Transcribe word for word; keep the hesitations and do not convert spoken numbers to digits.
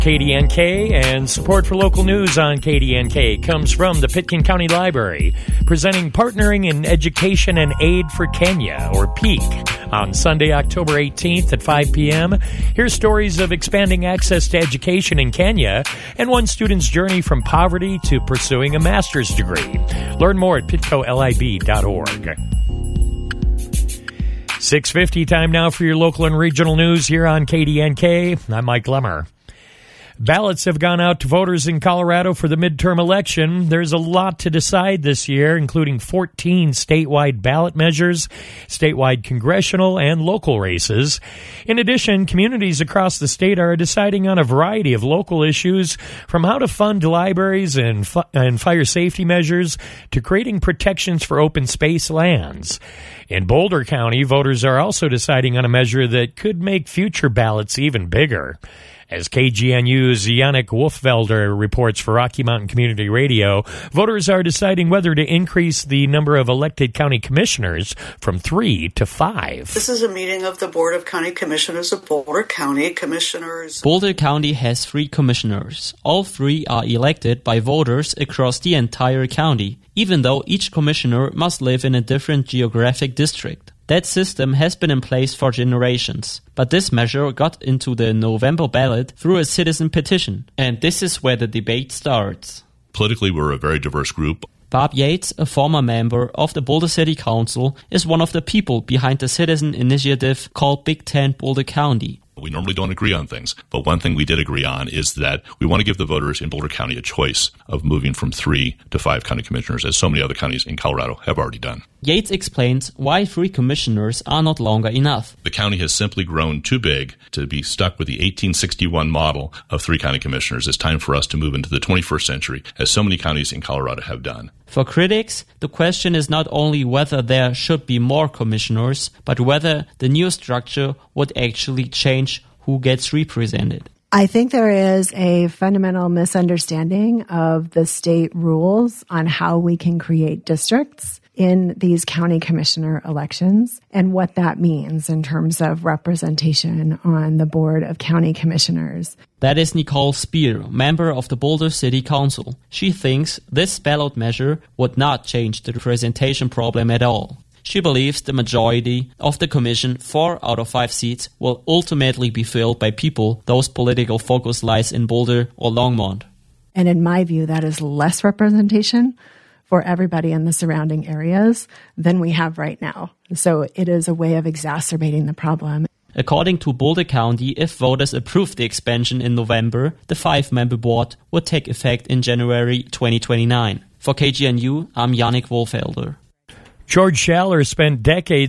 K D N K, and support for local news on K D N K comes from the Pitkin County Library, presenting Partnering in Education and Aid for Kenya, or PEAK, on Sunday, October eighteenth at five p.m. Here's stories of expanding access to education in Kenya and one student's journey from poverty to pursuing a master's degree. Learn more at pitco lib dot org. six fifty time now for your local and regional news here on K D N K. I'm Mike Lemmer. Ballots have gone out to voters in Colorado for the midterm election. There's a lot to decide this year, including fourteen statewide ballot measures, statewide congressional and local races. In addition, communities across the state are deciding on a variety of local issues, from how to fund libraries and, fi- and fire safety measures to creating protections for open space lands. In Boulder County, voters are also deciding on a measure that could make future ballots even bigger. As K G N U's Yannick Wolfvelder reports for Rocky Mountain Community Radio, voters are deciding whether to increase the number of elected county commissioners from three to five. This is a meeting of the Board of County Commissioners of Boulder County. Commissioners. Boulder County has three commissioners. All three are elected by voters across the entire county, even though each commissioner must live in a different geographic district. That system has been in place for generations, but this measure got into the November ballot through a citizen petition, and this is where the debate starts. Politically, we're a very diverse group. Bob Yates, a former member of the Boulder City Council, is one of the people behind the citizen initiative called Big Tent Boulder County. We normally don't agree on things, but one thing we did agree on is that we want to give the voters in Boulder County a choice of moving from three to five county commissioners, as so many other counties in Colorado have already done. Yates explains why three commissioners are not longer enough. The county has simply grown too big to be stuck with the eighteen sixty-one model of three county commissioners. It's time for us to move into the twenty-first century, as so many counties in Colorado have done. For critics, the question is not only whether there should be more commissioners, but whether the new structure would actually change who gets represented. I think there is a fundamental misunderstanding of the state rules on how we can create districts in these county commissioner elections and what that means in terms of representation on the Board of County Commissioners. That is Nicole Spear, member of the Boulder City Council. She thinks this ballot measure would not change the representation problem at all. She believes the majority of the commission, four out of five seats, will ultimately be filled by people whose political focus lies in Boulder or Longmont. And in my view, that is less representation for everybody in the surrounding areas than we have right now. So it is a way of exacerbating the problem. According to Boulder County, if voters approve the expansion in November, the five-member board would take effect in January twenty twenty-nine. For K G N U, I'm Yannick Wolfvelder. George Schaller spent decades